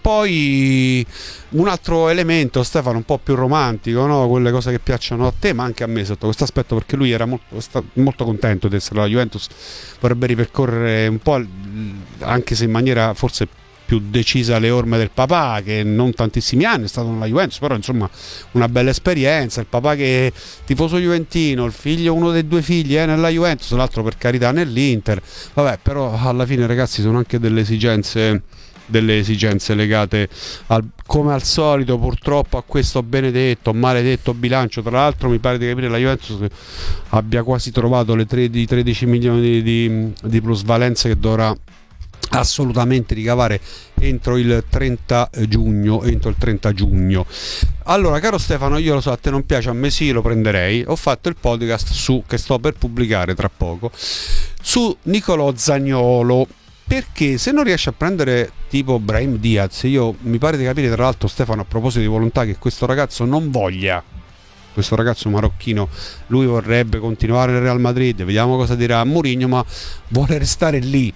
poi un altro elemento, Stefano, un po' più romantico, no? Quelle cose che piacciono a te ma anche a me sotto questo aspetto, perché lui era molto, sta, molto contento di essere alla Juventus, vorrebbe ripercorrere un po', anche se in maniera forse più decisa, le orme del papà, che non tantissimi anni è stato nella Juventus, però insomma una bella esperienza. Il papà che è tifoso juventino, il figlio, uno dei due figli è nella Juventus, l'altro per carità nell'Inter. Vabbè, però alla fine ragazzi sono anche delle esigenze delle esigenze legate al, come al solito purtroppo, a questo benedetto maledetto bilancio. Tra l'altro mi pare di capire la Juventus abbia quasi trovato le tredici milioni di, di plusvalenze che dovrà assolutamente ricavare entro il trenta giugno entro il trenta giugno. Allora, caro Stefano, io lo so, a te non piace, a me sì, lo prenderei. Ho fatto il podcast su, che sto per pubblicare tra poco, su Nicolò Zaniolo, perché se non riesci a prendere tipo Brahim Diaz, io mi pare di capire, tra l'altro Stefano, a proposito di volontà, che questo ragazzo non voglia, questo ragazzo marocchino, lui vorrebbe continuare nel Real Madrid, vediamo cosa dirà Mourinho, ma vuole restare lì.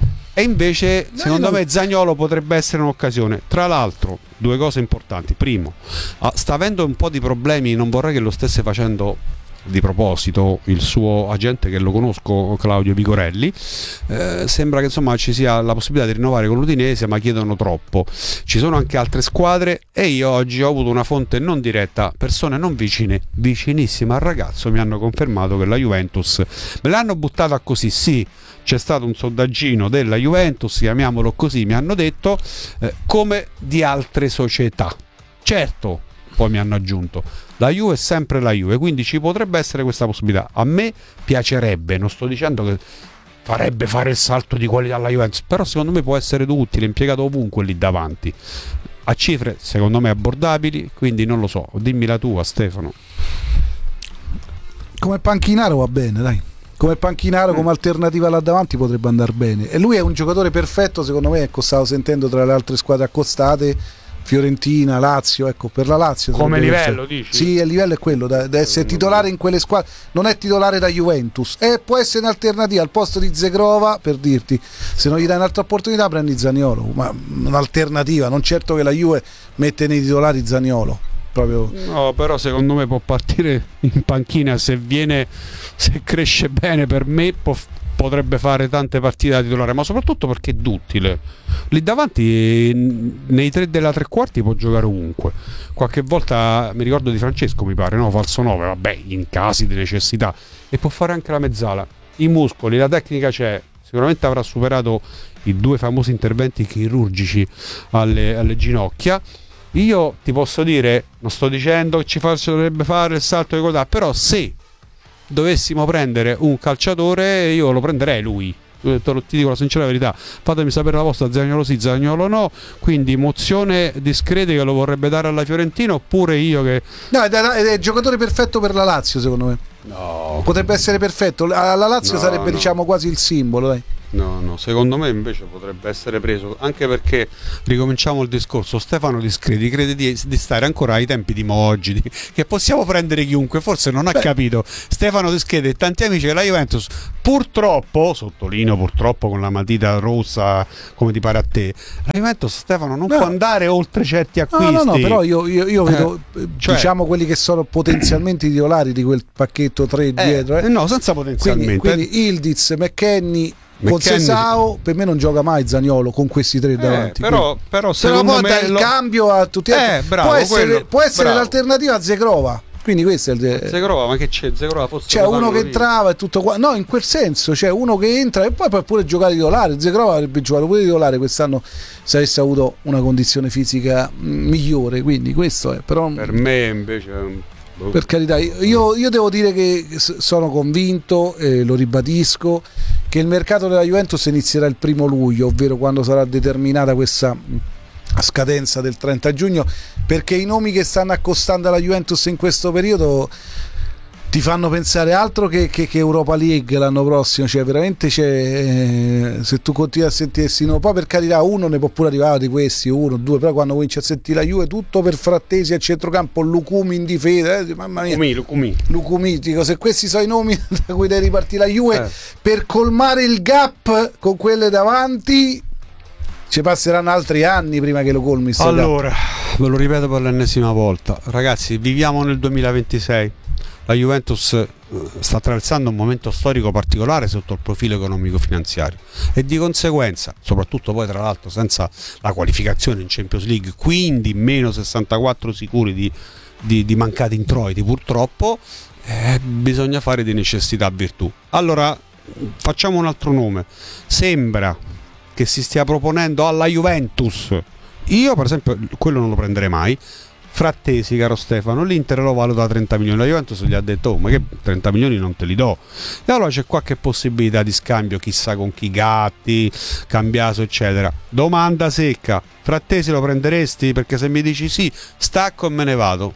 E invece no, secondo non... me Zaniolo potrebbe essere un'occasione. Tra l'altro, due cose importanti: primo, sta avendo un po' di problemi, non vorrei che lo stesse facendo di proposito il suo agente, che lo conosco, Claudio Vigorelli. Eh, sembra che insomma ci sia la possibilità di rinnovare con l'Udinese, ma chiedono troppo. Ci sono anche altre squadre, e io oggi ho avuto una fonte non diretta, persone non vicine, vicinissime al ragazzo, mi hanno confermato che la Juventus me l'hanno buttata così. Sì, c'è stato un sondaggino della Juventus, chiamiamolo così, mi hanno detto, eh, come di altre società. Certo, poi mi hanno aggiunto, la Juve è sempre la Juve, quindi ci potrebbe essere questa possibilità. A me piacerebbe, non sto dicendo che farebbe fare il salto di qualità alla Juventus, però secondo me può essere utile, impiegato ovunque lì davanti, a cifre secondo me abbordabili, quindi non lo so, dimmi la tua, Stefano. Come panchinaro va bene, dai. Come panchinaro, come alternativa là davanti potrebbe andare bene, e lui è un giocatore perfetto secondo me. Ecco, stavo sentendo tra le altre squadre accostate, Fiorentina, Lazio, ecco, per la Lazio come livello, essere... dici? Sì, il livello è quello, da, da essere titolare in quelle squadre. Non è titolare da Juventus, e può essere un'alternativa al posto di Zegrova, per dirti, se non gli dai un'altra opportunità prendi Zaniolo, ma un'alternativa, non certo che la Juve mette nei titolari Zaniolo proprio. No, però secondo me può partire in panchina, se viene, se cresce bene, per me può, potrebbe fare tante partite da titolare, ma soprattutto perché è duttile. Lì davanti, nei tre della tre quarti, può giocare ovunque. Qualche volta mi ricordo di Francesco, mi pare, no? Falso nove, vabbè, in casi di necessità, e può fare anche la mezzala. I muscoli, la tecnica c'è, sicuramente avrà superato i due famosi interventi chirurgici alle, alle ginocchia. Io ti posso dire, non sto dicendo che ci dovrebbe fare il salto di qualità, però se dovessimo prendere un calciatore io lo prenderei lui. Te lo, ti dico la sincera verità, fatemi sapere la vostra, Zaniolo sì, Zaniolo no, quindi mozione discreta che lo vorrebbe dare alla Fiorentina, oppure io che... No, è, è il giocatore perfetto per la Lazio secondo me. No, potrebbe essere perfetto, la Lazio no, sarebbe no. diciamo quasi il simbolo, dai. No, no, secondo me invece potrebbe essere preso, anche perché ricominciamo il discorso, Stefano Discreti crede di, di stare ancora ai tempi di Moggi, di, che possiamo prendere chiunque, forse non ha Beh. capito. Stefano Discreti e tanti amici della Juventus, purtroppo, sottolineo purtroppo con la matita rossa come ti pare a te, la Juventus, Stefano, non no. può andare oltre certi acquisti. No, no, no, però io, io, io vedo eh, cioè, diciamo quelli che sono potenzialmente titolari di quel pacchetto tre eh, dietro. Eh. No, senza potenzialmente. Quindi, quindi Ildiz, McKennie, con Sesao per me non gioca mai Zaniolo con questi tre eh, davanti. Però, però secondo però poi me il lo... cambio a tutti. Eh, bravo, può essere, quello, può essere bravo. l'alternativa a Zegrova. Quindi questo è il Zegrova, ma che c'è? Zegrova forse c'è uno che entrava e tutto qua. No, in quel senso, c'è uno che entra e poi può pure giocare titolare. Zegrova avrebbe giocato pure titolare quest'anno se avesse avuto una condizione fisica migliore. Quindi questo è. Però per me invece. Per carità, io, io devo dire che sono convinto, eh, lo ribadisco, che il mercato della Juventus inizierà il primo luglio, ovvero quando sarà determinata questa scadenza del trenta giugno, perché i nomi che stanno accostando alla Juventus in questo periodo ti fanno pensare altro che, che, che Europa League l'anno prossimo, cioè veramente c'è, eh, se tu continui a sentirsi no, poi per carità uno ne può pure arrivare di questi, uno, due, però quando cominci a sentire la Juve tutto per Frattesi a centrocampo, Lucumi in difesa, eh, mamma mia, Lucumi, Lucumi. Lucumi, dico, se questi sono i nomi da cui deve ripartire la Juve eh. per colmare il gap con quelle davanti, ci passeranno altri anni prima che lo colmi. Allora, gap. ve lo ripeto per l'ennesima volta, ragazzi, viviamo nel duemilaventisei. La Juventus sta attraversando un momento storico particolare sotto il profilo economico-finanziario e di conseguenza, soprattutto poi tra l'altro senza la qualificazione in Champions League, quindi meno sessantaquattro sicuri di, di, di mancati introiti purtroppo, eh, bisogna fare di necessità virtù. Allora facciamo un altro nome, sembra che si stia proponendo alla Juventus, io per esempio quello non lo prenderei mai, Frattesi, caro Stefano, l'Inter lo valuta a trenta milioni, la Juventus gli ha detto oh, ma che trenta milioni non te li do, e allora c'è qualche possibilità di scambio, chissà con chi, Gatti, Cambiaso eccetera. Domanda secca, Frattesi lo prenderesti? Perché se mi dici sì, stacco e me ne vado.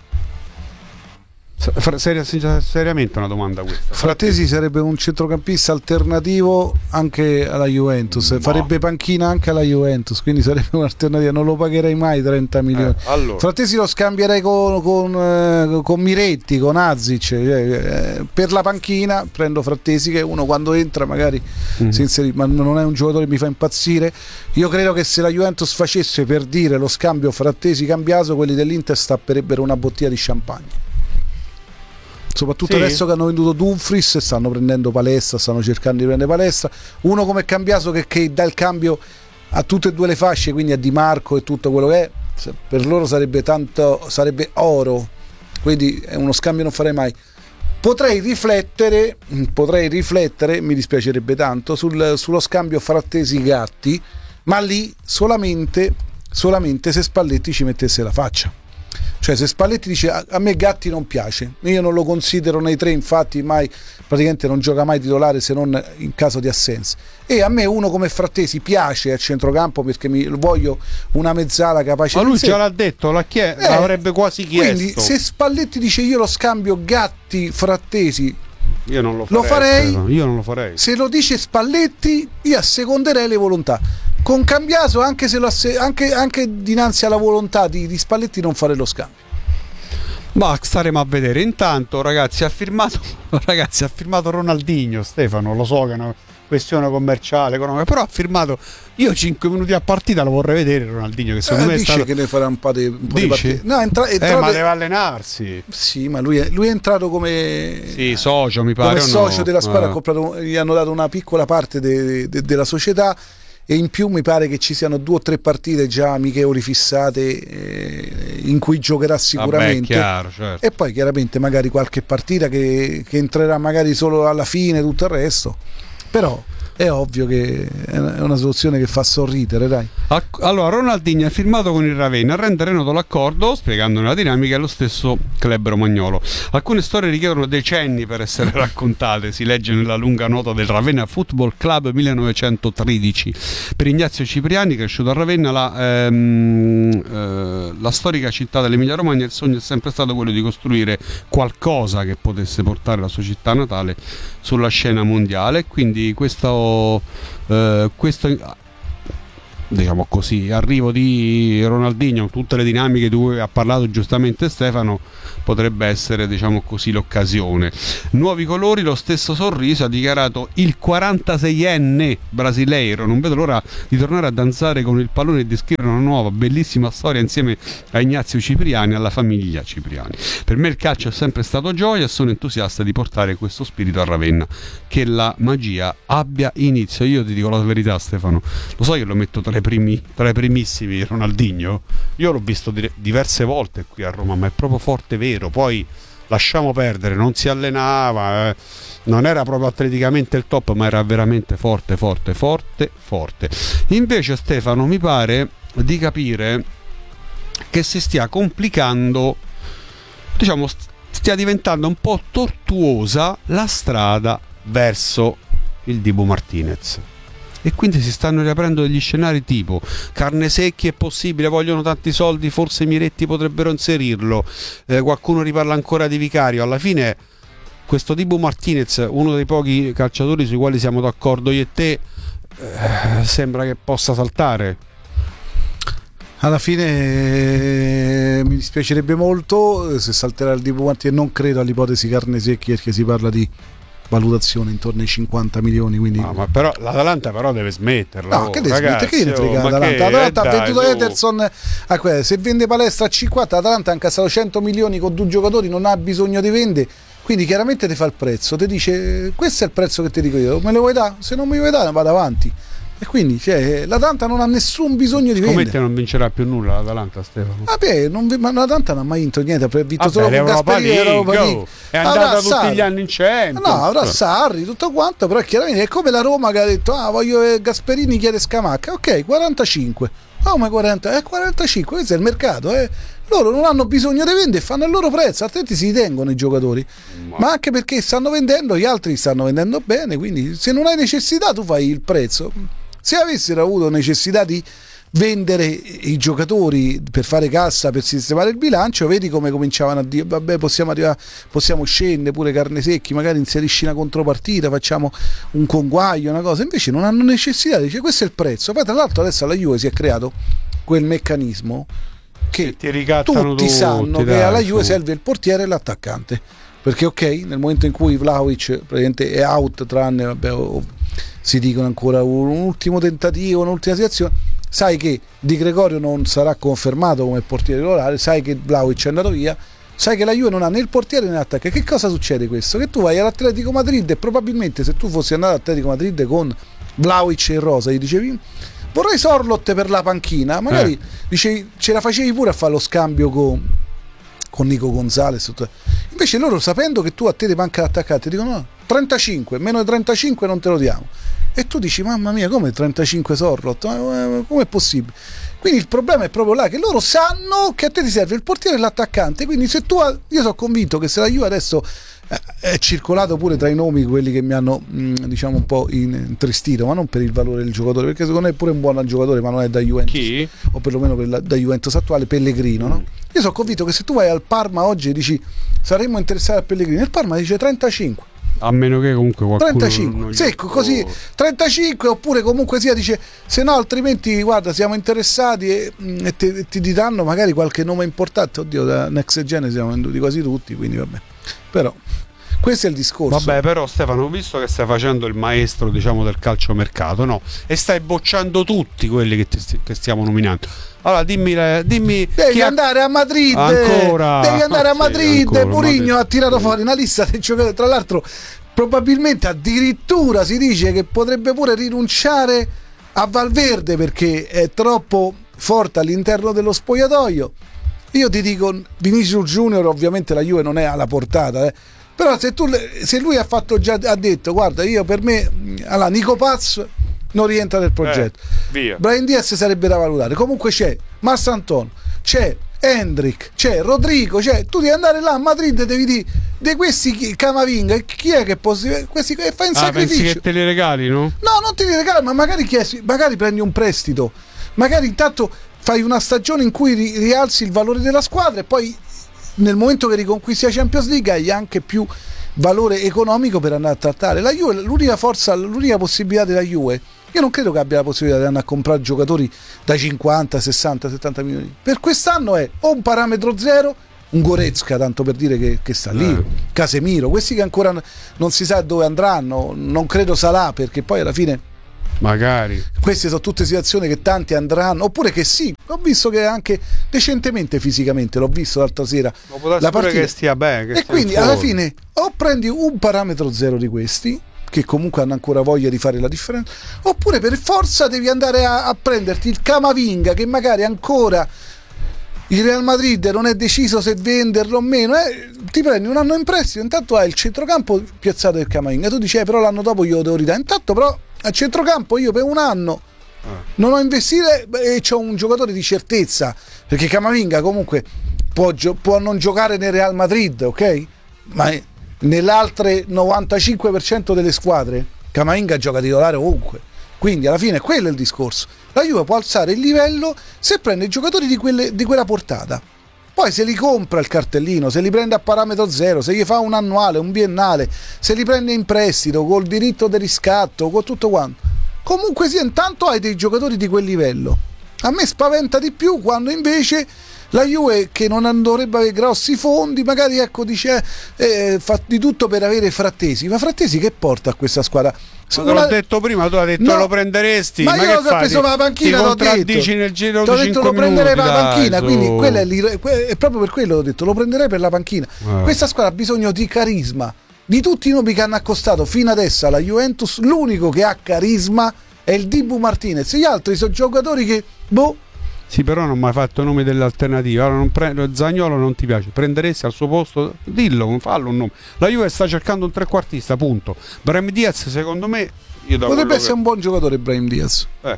Seri- seriamente una domanda questa. Frattesi sarebbe un centrocampista alternativo anche alla Juventus, no. farebbe panchina anche alla Juventus, quindi sarebbe un'alternativa, non lo pagherei mai trenta milioni. Eh, allora. Frattesi lo scambierei con, con, eh, con Miretti, con Azic, eh, per la panchina prendo Frattesi, che è uno quando entra magari mm. si inserisce, ma non è un giocatore che mi fa impazzire. Io credo che se la Juventus facesse, per dire, lo scambio Frattesi-Cambiaso, quelli dell'Inter stapperebbero una bottiglia di champagne. Soprattutto sì. adesso che hanno venduto Dumfries, stanno prendendo Palestra, stanno cercando di prendere Palestra. Uno come Cambiaso che, che dà il cambio a tutte e due le fasce, quindi a Di Marco e tutto quello che è, per loro sarebbe tanto, sarebbe oro. Quindi è uno scambio non farei mai. Potrei riflettere, potrei riflettere, mi dispiacerebbe tanto, sul, sullo scambio Frattesi-Gatti, ma lì solamente, solamente se Spalletti ci mettesse la faccia. Cioè se Spalletti dice a, a me Gatti non piace, io non lo considero nei tre, infatti mai praticamente non gioca mai titolare se non in caso di assenza, e a me uno come Frattesi piace a centrocampo perché mi voglio una mezzala capace. Ma lui di già l'ha detto, l'ha chie- eh, l'avrebbe quasi chiesto. Quindi se Spalletti dice io lo scambio Gatti Frattesi, io non lo farei, lo farei. Io non lo farei. Se lo dice Spalletti io asseconderei le volontà. Con Cambiaso, anche, se lo asse- anche, anche dinanzi alla volontà di, di Spalletti, non fare lo scambio. Ma staremo a vedere. Intanto, ragazzi, ha firmato ragazzi, ha firmato Ronaldinho. Stefano, lo so che è una questione commerciale, economica, però ha firmato. Io cinque minuti a partita lo vorrei vedere Ronaldinho, che secondo eh, me dice è stato... che ne farà un po' di, un po' di partite. No, è entra- è eh, entrato... ma deve allenarsi. Sì, ma lui è, lui è entrato come sì, socio, mi pare. Come socio no? della squadra, eh. ha comprato, gli hanno dato una piccola parte de, de, della società. E in più mi pare che ci siano due o tre partite già amichevoli fissate eh, in cui giocherà sicuramente. Vabbè, chiaro, certo. E poi chiaramente magari qualche partita che, che entrerà magari solo alla fine, tutto il resto. Però è ovvio che è una soluzione che fa sorridere, dai. Allora, Ronaldinho ha firmato con il Ravenna a rendere noto l'accordo, spiegandone la dinamica, è lo stesso club romagnolo. Alcune storie richiedono decenni per essere raccontate, si legge nella lunga nota del Ravenna Football Club millenovecentotredici. Per Ignazio Cipriani, cresciuto a Ravenna, la, ehm, eh, la storica città dell'Emilia Romagna, il sogno è sempre stato quello di costruire qualcosa che potesse portare la sua città natale sulla scena mondiale, quindi questo, eh, questo diciamo così, arrivo di Ronaldinho, tutte le dinamiche di cui ha parlato giustamente Stefano, potrebbe essere, diciamo così, l'occasione. Nuovi colori, lo stesso sorriso, ha dichiarato il quarantaseienne brasileiro. Non vedo l'ora di tornare a danzare con il pallone e di scrivere una nuova bellissima storia insieme a Ignazio Cipriani e alla famiglia Cipriani. Per me il calcio è sempre stato gioia e sono entusiasta di portare questo spirito a Ravenna, che la magia abbia inizio. Io ti dico la verità, Stefano, lo so che lo metto tra i primi, tra i primissimi Ronaldinho, io l'ho visto dire, diverse volte qui a Roma, ma è proprio forte, vero. Poi lasciamo perdere, non si allenava, eh, non era proprio atleticamente il top, ma era veramente forte, forte, forte, forte. Invece, Stefano, mi pare di capire che si stia complicando, diciamo stia diventando un po' tortuosa la strada verso il Dibu Martinez, e quindi si stanno riaprendo degli scenari tipo Carnesecchi è possibile, vogliono tanti soldi, forse Miretti potrebbero inserirlo, eh, qualcuno riparla ancora di Vicario. Alla fine questo Dibu Martinez, uno dei pochi calciatori sui quali siamo d'accordo io e te, eh, sembra che possa saltare. Alla fine eh, mi dispiacerebbe molto se salterà il Dibu Martinez, non credo all'ipotesi Carnesecchi, perché si parla di valutazione intorno ai cinquanta milioni, quindi no, ma però l'Atalanta però deve smetterla. No, oh, che deve ragazzi, smettere? Che ne frega oh, l'Atalanta? Che, L'Atalanta eh, ha venduto dai, Ederson a quella. Se vende palestra a cinquanta, l'Atalanta ha incassato cento milioni con due giocatori, non ha bisogno di vendere, quindi chiaramente ti fa il prezzo, ti dice questo è il prezzo che ti dico io, me lo vuoi dare? Se non mi vuoi dare vado avanti. E quindi cioè, l'Atalanta non ha nessun bisogno di vendere. Come non vincerà più nulla l'Atalanta, Stefano? Vabbè, non, ma l'Atalanta non ha mai vinto niente, ha vinto Vabbè, solo con Gasperini e Europa League. È andata tutti Sarri. Gli anni in Champions. No, avrà Sarri, tutto quanto, però chiaramente è come la Roma che ha detto ah voglio eh, Gasperini chiede Scamacca, ok, quarantacinque. Oh, ma quaranta, eh, quarantacinque, questo è il mercato, eh. Loro non hanno bisogno di vendere, fanno il loro prezzo, altrimenti si tengono i giocatori. Ma... ma anche perché stanno vendendo, gli altri stanno vendendo bene, quindi se non hai necessità tu fai il prezzo. Se avessero avuto necessità di vendere i giocatori per fare cassa, per sistemare il bilancio, vedi come cominciavano a dire vabbè possiamo arrivare, possiamo scendere pure Carnesecchi, magari inserisci una contropartita, facciamo un conguaglio, una cosa. Invece non hanno necessità, dice questo è il prezzo. Poi tra l'altro adesso alla Juve si è creato quel meccanismo che ti tutti, tutti sanno dai, che alla Juve su. serve il portiere e l'attaccante, perché ok, nel momento in cui Vlahovic praticamente è out, tranne vabbè, oh, si dicono ancora un ultimo tentativo, un'ultima situazione, sai che Di Gregorio non sarà confermato come portiere titolare, sai che Vlahovic è andato via, sai che la Juve non ha né il portiere né l'attacco. Che cosa succede questo? Che tu vai all'Atletico Madrid e probabilmente se tu fossi andato all'Atletico Madrid con Vlahovic e Rosa gli dicevi vorrei Sorloth per la panchina, magari eh. dicevi, ce la facevi pure a fare lo scambio con, con Nico Gonzalez. Invece loro, sapendo che tu a te ti manca l'attaccante, dicono no, trentacinque, meno di trentacinque non te lo diamo. E tu dici mamma mia, come trentacinque Sorloth? Come è possibile? Quindi il problema è proprio là, che loro sanno che a te ti serve il portiere e l'attaccante. Quindi se tu, io sono convinto che se la Juve adesso è circolato pure tra i nomi quelli che mi hanno diciamo un po' intristito, ma non per il valore del giocatore, perché secondo me è pure un buon giocatore, ma non è da Juventus. Chi? O perlomeno per la, da Juventus attuale, Pellegrino, no? Io sono convinto che se tu vai al Parma oggi e dici saremmo interessati a Pellegrino, il Parma dice trentacinque. A meno che comunque qualcuno trentacinque, secco, così trentacinque, oppure comunque sia dice se no altrimenti guarda siamo interessati e, e ti, ti diranno magari qualche nome importante. Oddio, da Next Gen siamo venduti quasi tutti, quindi vabbè, però questo è il discorso. Vabbè, però Stefano, visto che stai facendo il maestro diciamo del calciomercato, no? E stai bocciando tutti quelli che, ti sti- che stiamo nominando, allora dimmi, dimmi devi chi andare a Madrid, ancora devi andare a Madrid. Sì, Mourinho ha tirato fuori una lista dei giocatori, tra l'altro probabilmente addirittura si dice che potrebbe pure rinunciare a Valverde perché è troppo forte all'interno dello spogliatoio. Io ti dico, Vinicius Junior ovviamente la Juve non è alla portata, eh. Però se, tu, se lui ha fatto già ha detto guarda io per me allora, Nico Paz non rientra nel progetto, eh, via. Brahim Diaz sarebbe da valutare, comunque c'è Massanton, c'è Hendrick, c'è Rodrigo, c'è, tu devi andare là a Madrid e devi dire di questi chi, Camavinga chi è che possibile questi che fa in ah, sacrificio pensi che te li regali, no? no non ti li regali ma magari, chiesi, magari prendi un prestito, magari intanto fai una stagione in cui ri, rialzi il valore della squadra e poi nel momento che riconquisti la Champions League hai anche più valore economico per andare a trattare la Juve. L'unica forza, l'unica possibilità della Juve, io non credo che abbia la possibilità di andare a comprare giocatori da cinquanta, sessanta, settanta milioni per quest'anno, è o un parametro zero, un Goretzka tanto per dire che, che sta lì, eh. Casemiro, questi che ancora non si sa dove andranno, non credo Salah perché poi alla fine magari queste sono tutte situazioni che tanti andranno, oppure che sì, ho visto che anche decentemente fisicamente, l'ho visto l'altra sera la partita che stia bene, che e quindi alla fine o prendi un parametro zero di questi che comunque hanno ancora voglia di fare la differenza, oppure per forza devi andare a, a prenderti il Camavinga che magari ancora il Real Madrid non è deciso se venderlo o meno, eh, ti prendi un anno in prestito, intanto hai il centrocampo piazzato del Camavinga, tu dici eh, però l'anno dopo io lo devo ridare, intanto però a centrocampo io per un anno non ho investito e c'ho un giocatore di certezza, perché Camavinga comunque può, gio- può non giocare nel Real Madrid, ok? Ma nell'altre novantacinque per cento delle squadre Camavinga gioca titolare ovunque, quindi alla fine quello è il discorso, la Juve può alzare il livello se prende i giocatori di, quelle, di quella portata, poi se li compra il cartellino, se li prende a parametro zero, se gli fa un annuale, un biennale, se li prende in prestito col diritto di riscatto, con tutto quanto, comunque sia intanto hai dei giocatori di quel livello. A me spaventa di più quando invece la Juve, che non dovrebbe avere grossi fondi, magari ecco dice eh, fa di tutto per avere Frattesi, ma Frattesi che porta a questa squadra? Ma te l'ho detto prima, tu hai detto no, lo prenderesti, ma, ma io che l'ho fai? preso per la panchina, ti l'ho contraddici detto. nel giro T'ho di detto cinque lo prenderei minuti, per la panchina, dai, quindi su. quella è, lì, è proprio per quello ho detto lo prenderei per la panchina. Eh. Questa squadra ha bisogno di carisma, di tutti i nomi che hanno accostato fino adesso alla Juventus, l'unico che ha carisma è il Dibu Martinez, gli altri sono giocatori che boh. Sì, però non mi hai fatto nome dell'alternativa. Allora non pre- Zaniolo non ti piace, prenderesti al suo posto? Dillo, fallo un nome. La Juve sta cercando un trequartista, punto. Brahim Diaz secondo me io da potrebbe essere che... un buon giocatore Brahim Diaz. Eh,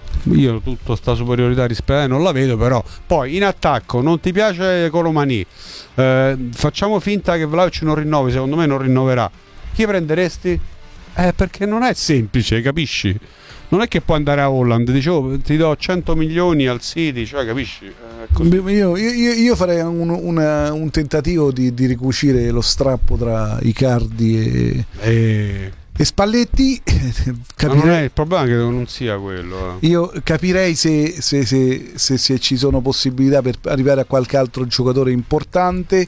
io tutta sta superiorità rispetto non la vedo, però poi in attacco non ti piace Colomani, eh, facciamo finta che Vlahovic non rinnovi, secondo me non rinnoverà. Chi prenderesti? Eh, perché non è semplice, capisci? Non è che può andare a Holland, dicevo ti do cento milioni al City, cioè capisci? Eh, io, io, io farei un, una, un tentativo di, di ricucire lo strappo tra Icardi e, e... e Spalletti. Capirei... Ma non è il problema che non sia quello. Eh. Io capirei se, se, se, se, se ci sono possibilità per arrivare a qualche altro giocatore importante.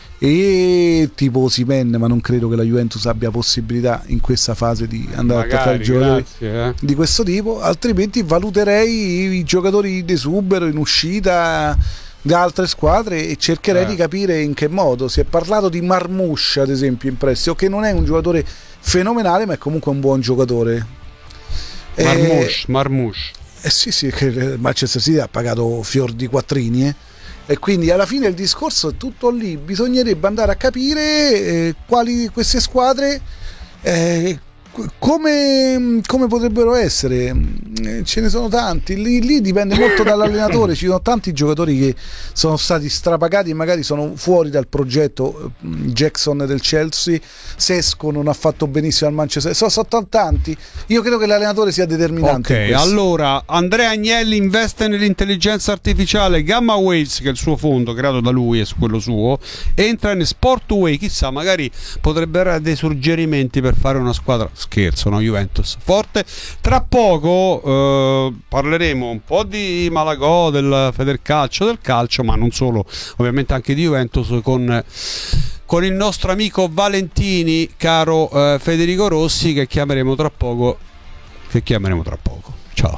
E tipo Osimhen, ma non credo che la Juventus abbia possibilità in questa fase di andare magari, a toccare giocatori grazie, eh. di questo tipo, altrimenti valuterei i giocatori di esubero in uscita da altre squadre e cercherei eh. di capire in che modo. Si è parlato di Marmoush ad esempio in prestito, che non è un giocatore fenomenale ma è comunque un buon giocatore. Marmoush, eh, Marmoush. Eh sì sì, che il Manchester City ha pagato fior di quattrini, eh. E quindi alla fine il discorso è tutto lì, bisognerebbe andare a capire eh, quali queste squadre eh, come, come potrebbero essere. Eh, ce ne sono tanti, lì, lì dipende molto dall'allenatore, ci sono tanti giocatori che sono stati strapagati e magari sono fuori dal progetto. Jackson del Chelsea, Sesco non ha fatto benissimo al Manchester, sono, sono tanti, io credo che l'allenatore sia determinante. Ok, allora Andrea Agnelli investe nell'intelligenza artificiale, Gamma Waves che è il suo fondo creato da lui e su quello suo, entra in Sportway, chissà magari potrebbe avere dei suggerimenti per fare una squadra, scherzo, no, Juventus forte. Tra poco eh, parleremo un po' di Malagò, del Federcalcio, del calcio, ma non solo, ovviamente anche di Juventus con con il nostro amico Valentini, caro eh, Federico Rossi, che chiameremo tra poco che chiameremo tra poco. Ciao.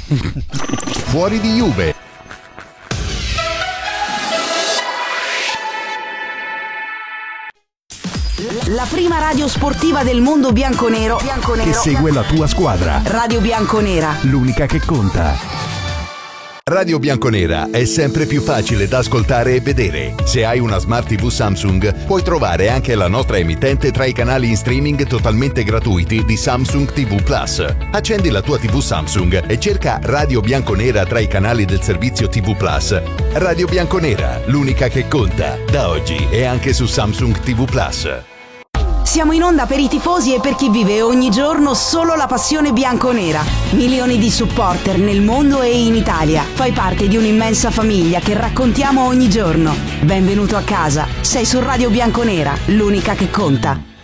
Fuori di Juve. La prima radio sportiva del mondo bianconero, bianconero che segue la tua squadra. Radio Bianconera. L'unica che conta. Radio Bianconera è sempre più facile da ascoltare e vedere. Se hai una Smart tivù Samsung, puoi trovare anche la nostra emittente tra i canali in streaming totalmente gratuiti di Samsung tivù Plus. Accendi la tua tivù Samsung e cerca Radio Bianconera tra i canali del servizio tivù Plus. Radio Bianconera, l'unica che conta, da oggi e anche su Samsung tivù Plus. Siamo in onda per i tifosi e per chi vive ogni giorno solo la passione bianconera. Milioni di supporter nel mondo e in Italia. Fai parte di un'immensa famiglia che raccontiamo ogni giorno. Benvenuto a casa. Sei su Radio Bianconera, l'unica che conta.